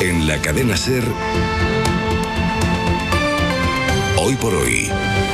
En la cadena SER, Hoy por Hoy,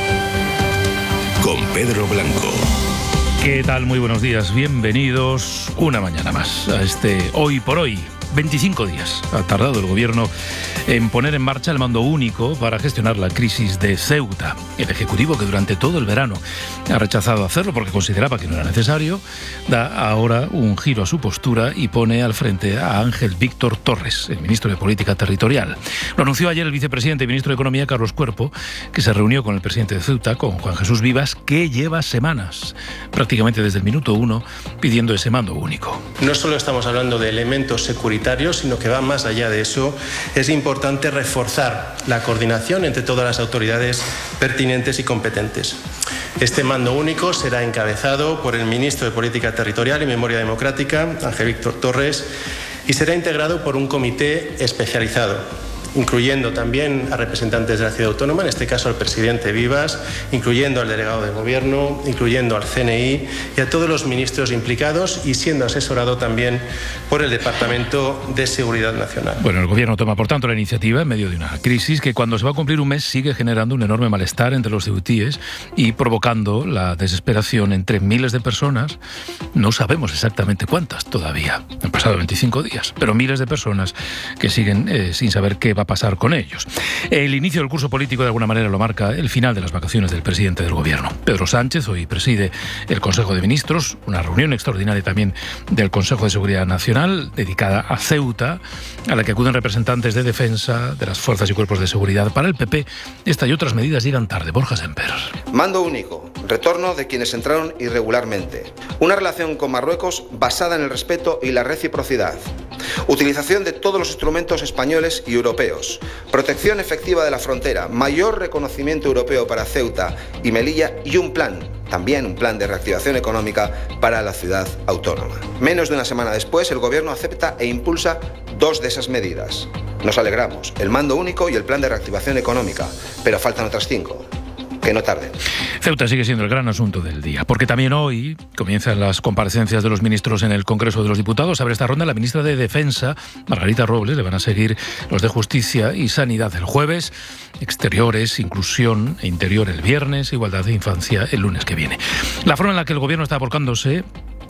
con Pedro Blanco. ¿Qué tal? Muy buenos días. Bienvenidos una mañana más a este Hoy por Hoy. 25 días ha tardado el gobierno en poner en marcha el mando único para gestionar la crisis de Ceuta. El Ejecutivo, que durante todo el verano ha rechazado hacerlo porque consideraba que no era necesario, da ahora un giro a su postura y pone al frente a Ángel Víctor Torres, el ministro de Política Territorial. Lo anunció ayer el vicepresidente y ministro de Economía, Carlos Cuerpo, que se reunió con el presidente de Ceuta, con Juan Jesús Vivas, que lleva semanas, prácticamente desde el minuto 1, pidiendo ese mando único. No solo estamos hablando de elementos securitarios, sino que va más allá de eso. Es importante reforzar la coordinación entre todas las autoridades pertinentes y competentes. Este mando único será encabezado por el ministro de Política Territorial y Memoria Democrática, Ángel Víctor Torres, y será integrado por un comité especializado, incluyendo también a representantes de la ciudad autónoma, en este caso al presidente Vivas, incluyendo al delegado de gobierno, incluyendo al CNI y a todos los ministros implicados, y siendo asesorado también por el Departamento de Seguridad Nacional. Bueno, el gobierno toma por tanto la iniciativa en medio de una crisis que cuando se va a cumplir un mes sigue generando un enorme malestar entre los ceutíes y provocando la desesperación entre miles de personas. No sabemos exactamente cuántas todavía, han pasado 25 días, pero miles de personas que siguen sin saber qué va a pasar con ellos. El inicio del curso político de alguna manera lo marca el final de las vacaciones del presidente del gobierno. Pedro Sánchez hoy preside el Consejo de Ministros, una reunión extraordinaria también del Consejo de Seguridad Nacional dedicada a Ceuta, a la que acuden representantes de defensa, de las fuerzas y cuerpos de seguridad. Para el PP, esta y otras medidas llegan tarde. Borja Semper. Mando único, retorno de quienes entraron irregularmente, una relación con Marruecos basada en el respeto y la reciprocidad, utilización de todos los instrumentos españoles y europeos, protección efectiva de la frontera, mayor reconocimiento europeo para Ceuta y Melilla y también un plan de reactivación económica para la ciudad autónoma. Menos de una semana después, el gobierno acepta e impulsa 2 de esas medidas. Nos alegramos, el mando único y el plan de reactivación económica, pero faltan otras 5. Que no tarden. Ceuta sigue siendo el gran asunto del día, porque también hoy comienzan las comparecencias de los ministros en el Congreso de los Diputados. Abre esta ronda la ministra de Defensa, Margarita Robles. Le van a seguir los de Justicia y Sanidad el jueves, Exteriores, Inclusión e Interior el viernes, Igualdad e Infancia el lunes que viene. La forma en la que el gobierno está abocándose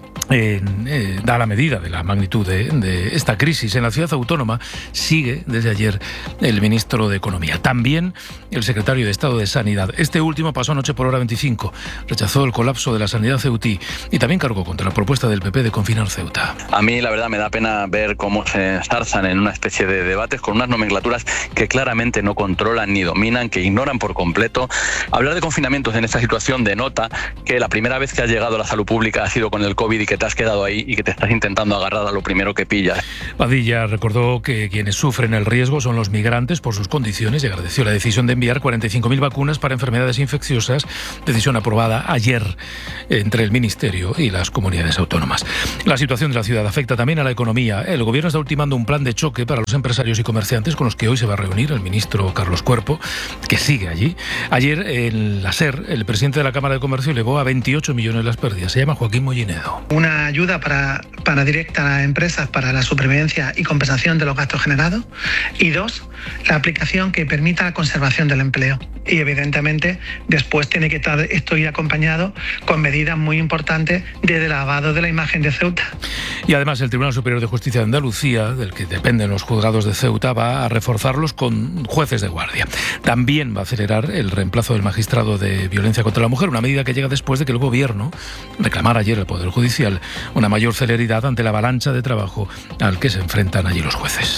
da la medida de la magnitud de esta crisis. En la ciudad autónoma sigue desde ayer el ministro de Economía, también el secretario de Estado de Sanidad. Este último pasó anoche por hora 25, rechazó el colapso de la sanidad ceutí y también cargó contra la propuesta del PP de confinar Ceuta. A mí la verdad me da pena ver cómo se ensarzan en una especie de debates con unas nomenclaturas que claramente no controlan ni dominan, que ignoran por completo. Hablar de confinamientos en esta situación denota que la primera vez que has llegado a la salud pública ha sido con el COVID y que te has quedado ahí y que te estás intentando agarrar a lo primero que pillas. Padilla recordó que quienes sufren el riesgo son los migrantes por sus condiciones y agradeció la decisión de enviar 45.000 vacunas para enfermedades infecciosas, decisión aprobada ayer entre el Ministerio y las comunidades autónomas. La situación de la ciudad afecta también a la economía. El gobierno está ultimando un plan de choque para los empresarios y comerciantes con los que hoy se va a reunir el ministro Carlos Cuerpo, que sigue allí. Ayer en la SER, el presidente de la Cámara de Comercio elevó a 28 millones las pérdidas. Se llama Joaquín Mollinedo. Una ayuda para directa a empresas para la supervivencia y compensación de los gastos generados. Y 2, la aplicación que permita la conservación del empleo. Y evidentemente después tiene que estar esto ir acompañado con medidas muy importantes de lavado de la imagen de Ceuta. Y además el Tribunal Superior de Justicia de Andalucía, del que dependen los juzgados de Ceuta, va a reforzarlos con jueces de guardia. También va a acelerar el reemplazo del magistrado de violencia contra la mujer, una medida que llega después de que el gobierno reclamara ayer al Poder Judicial una mayor celeridad ante la avalancha de trabajo al que se enfrentan allí los jueces.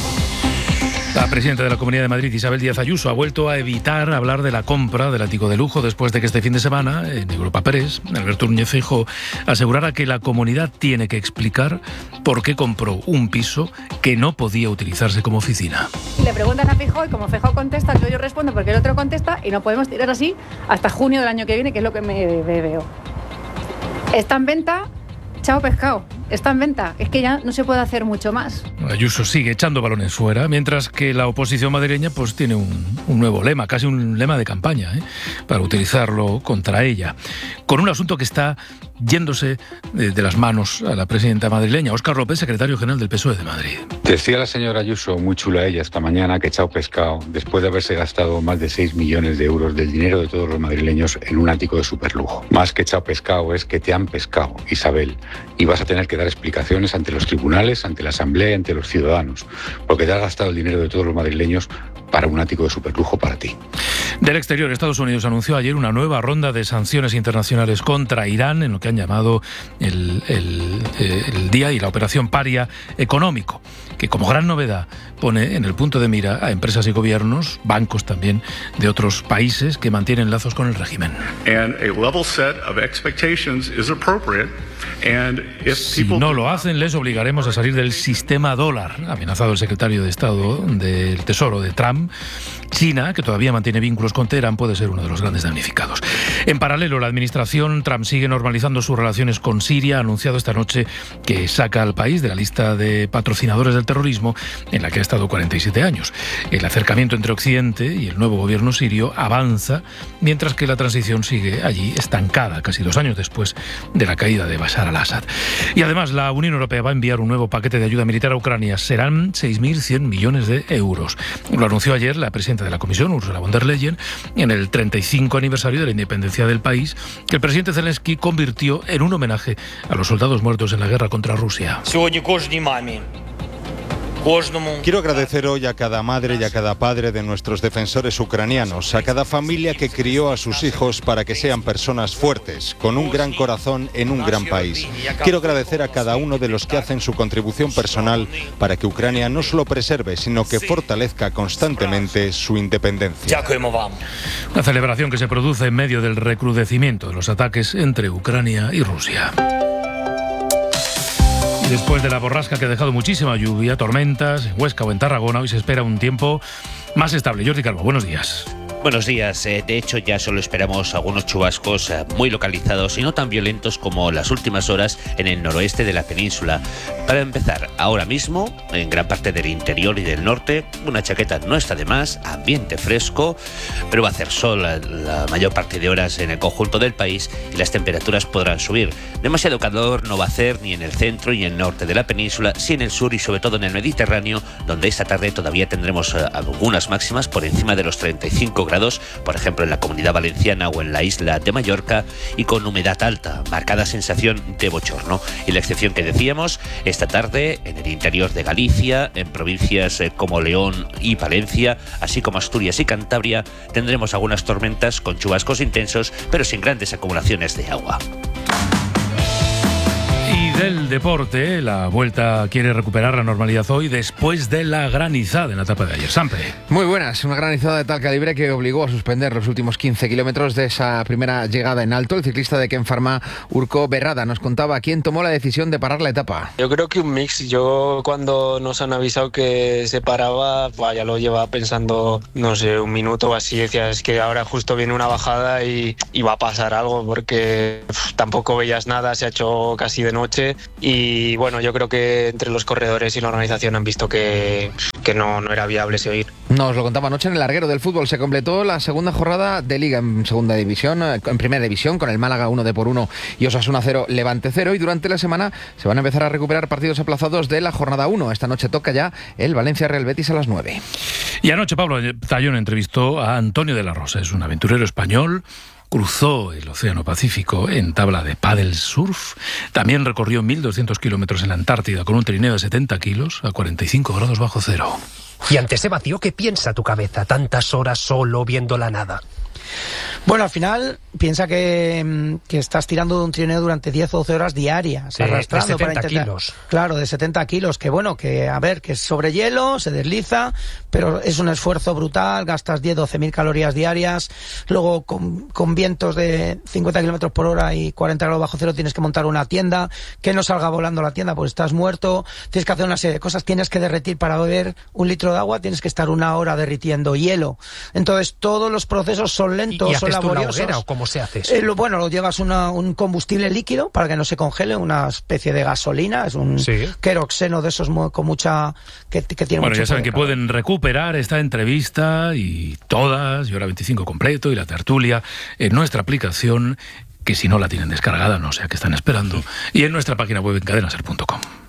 La presidenta de la Comunidad de Madrid, Isabel Díaz Ayuso, ha vuelto a evitar hablar de la compra del ático de lujo después de que este fin de semana, en Europa Press, Alberto Núñez Feijóo asegurara que la comunidad tiene que explicar por qué compró un piso que no podía utilizarse como oficina. Le preguntan a Feijóo y como Feijóo contesta, yo respondo porque el otro contesta y no podemos tirar así hasta junio del año que viene, que es lo que me veo. Está en venta. Chao pescado, está en venta, es que ya no se puede hacer mucho más. Ayuso sigue echando balones fuera, mientras que la oposición madrileña pues tiene un nuevo lema, casi un lema de campaña, para utilizarlo contra ella, con un asunto que está yéndose de las manos a la presidenta madrileña. Óscar López, secretario general del PSOE de Madrid. Decía la señora Ayuso, muy chula ella esta mañana, que chao pescado, después de haberse gastado más de 6 millones de euros del dinero de todos los madrileños en un ático de superlujo. Más que chao pescado es que te han pescado, Isabel, y vas a tener que dar explicaciones ante los tribunales, ante la Asamblea y ante los ciudadanos, porque te has gastado el dinero de todos los madrileños para un ático de superlujo para ti. Del exterior, Estados Unidos anunció ayer una nueva ronda de sanciones internacionales contra Irán en lo que han llamado el día y la operación Paria económico, que como gran novedad pone en el punto de mira a empresas y gobiernos, bancos también, de otros países que mantienen lazos con el régimen. Si no lo hacen, les obligaremos a salir del sistema dólar, ha amenazado el secretario de Estado del Tesoro de Trump. China, que todavía mantiene vínculos con Teherán, puede ser uno de los grandes damnificados. En paralelo, la administración Trump sigue normalizando sus relaciones con Siria. Ha anunciado esta noche que saca al país de la lista de patrocinadores del terrorismo en la que ha estado 47 años. El acercamiento entre Occidente y el nuevo gobierno sirio avanza, mientras que la transición sigue allí estancada, casi 2 años después de la caída de Bashar al-Assad. Y además, la Unión Europea va a enviar un nuevo paquete de ayuda militar a Ucrania. Serán 6.100 millones de euros. Lo anunció ayer la presidenta de la Comisión, Ursula von der Leyen, en el 35 aniversario de la independencia del país, que el presidente Zelensky convirtió en un homenaje a los soldados muertos en la guerra contra Rusia. Quiero agradecer hoy a cada madre y a cada padre de nuestros defensores ucranianos, a cada familia que crió a sus hijos para que sean personas fuertes, con un gran corazón en un gran país. Quiero agradecer a cada uno de los que hacen su contribución personal para que Ucrania no solo preserve, sino que fortalezca constantemente su independencia. Una celebración que se produce en medio del recrudecimiento de los ataques entre Ucrania y Rusia. Y después de la borrasca que ha dejado muchísima lluvia, tormentas en Huesca o en Tarragona, hoy se espera un tiempo más estable. Jordi Calvo, buenos días. Buenos días. De hecho, ya solo esperamos algunos chubascos muy localizados y no tan violentos como las últimas horas en el noroeste de la península. Para empezar, ahora mismo, en gran parte del interior y del norte, una chaqueta no está de más, ambiente fresco, pero va a hacer sol la mayor parte de horas en el conjunto del país y las temperaturas podrán subir. Demasiado calor no va a hacer ni en el centro y el norte de la península, sí en el sur y sobre todo en el Mediterráneo, donde esta tarde todavía tendremos algunas máximas por encima de los 35 grados, por ejemplo en la Comunidad Valenciana o en la isla de Mallorca, y con humedad alta, marcada sensación de bochorno. Y la excepción que decíamos, esta tarde en el interior de Galicia, en provincias como León y Palencia, así como Asturias y Cantabria, tendremos algunas tormentas con chubascos intensos, pero sin grandes acumulaciones de agua. Y del deporte, la Vuelta quiere recuperar la normalidad hoy después de la granizada en la etapa de ayer. Sampe. Muy buenas, una granizada de tal calibre que obligó a suspender los últimos 15 kilómetros de esa primera llegada en alto. El ciclista de Ken Pharma, Urko Berrada, nos contaba quién tomó la decisión de parar la etapa. Yo creo que un mix. Yo cuando nos han avisado que se paraba, ya lo llevaba pensando, no sé, un minuto o así. Decía, es que ahora justo viene una bajada y va a pasar algo, porque tampoco veías nada, se ha hecho casi de noche y bueno, yo creo que entre los corredores y la organización han visto que no era viable seguir. Nos lo contaba anoche en el larguero del fútbol. Se completó la segunda jornada de Liga en Primera División, con el Málaga 1-1 y Osasuna 0, Levante 0, y durante la semana se van a empezar a recuperar partidos aplazados de la jornada 1. Esta noche toca ya el Valencia-Real Betis a las 9. Y anoche Pablo Tallón entrevistó a Antonio de la Rosa. Es un aventurero español. Cruzó el Océano Pacífico en tabla de paddle surf. También recorrió 1.200 kilómetros en la Antártida con un trineo de 70 kilos a 45 grados bajo cero. Y ante ese vacío, ¿qué piensa tu cabeza? Tantas horas solo viendo la nada. Bueno, al final piensa que estás tirando de un trineo durante 10 o 12 horas diarias, arrastrando de 70 para intentar, kilos. Claro, de 70 kilos, que bueno, que a ver, que es sobre hielo, se desliza, pero es un esfuerzo brutal, gastas 10-12.000 calorías diarias, luego con vientos de 50 kilómetros por hora y 40 grados bajo cero tienes que montar una tienda, que no salga volando la tienda porque estás muerto, tienes que hacer una serie de cosas, tienes que derretir para beber un litro de agua, tienes que estar 1 hora derritiendo hielo. Entonces todos los procesos son lentos, son laboriosos. ¿La hoguera o cómo se hace eso? Lo llevas un combustible líquido para que no se congele, una especie de gasolina, es un queroxeno de esos con mucha que tiene bueno, mucho. Ya saben que pueden recuperar esta entrevista y todas, y Hora 25 completo y la tertulia en nuestra aplicación que si no la tienen descargada, no sé a qué están esperando, y en nuestra página web en cadenaser.com.